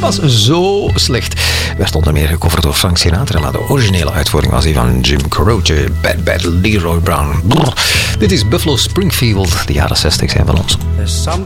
was zo slecht. Werd onder meer gecoverd door Frank Sinatra, maar de originele uitvoering was die van Jim Croce, Bad Bad Leroy Brown. Brrr. Dit is Buffalo Springfield. De jaren 60 zijn van ons. There's something